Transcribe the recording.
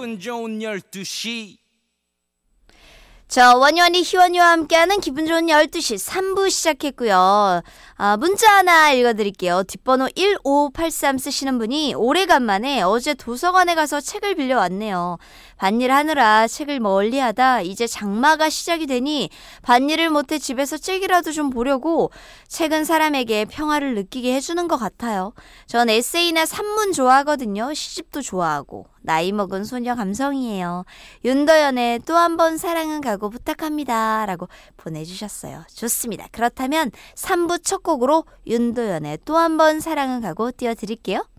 기분 좋은 12시. 자, 원효원이 희원이와 함께하는 기분 좋은 12시 3부 시작했고요. 문자 하나 읽어드릴게요. 뒷번호 1583 쓰시는 분이 오래간만에 어제 도서관에 가서 책을 빌려왔네요. 밭일 하느라 책을 멀리하다 이제 장마가 시작이 되니 밭일을 못해 집에서 책이라도 좀 보려고 책은 사람에게 평화를 느끼게 해주는 것 같아요. 전 에세이나 산문 좋아하거든요. 시집도 좋아하고. 나이 먹은 소녀 감성이에요. 윤도현의 또 한 번 사랑은 가고 부탁합니다. 라고 보내주셨어요. 좋습니다. 그렇다면 3부 첫 곡으로 윤도현의 또 한 번 사랑은 가고 띄워드릴게요.